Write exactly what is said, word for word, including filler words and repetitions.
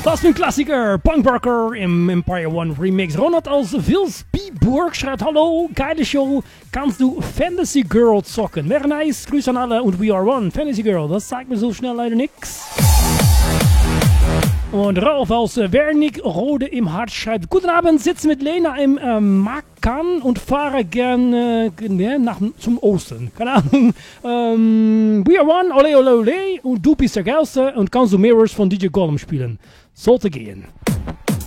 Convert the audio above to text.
Das ist ein Klassiker, Punkbarker im Empire One Remix. Ronald aus Wilsbiburg schreibt: Hallo, geile Show. Kannst du Fantasy Girl zocken? Wäre nice. Grüße an alle und We Are One. Fantasy Girl, das zeigt mir so schnell leider nix. Und Ralf aus Wernigerode im Hart schreibt: Guten Abend, sitze mit Lena im äh, Makan und fahre gerne äh, nach, zum Osten. Keine Ahnung. Ähm, We Are One, ole ole ole. Und du bist der Geilste und kannst du Mirrors von D J Gollum spielen. Sollte gehen.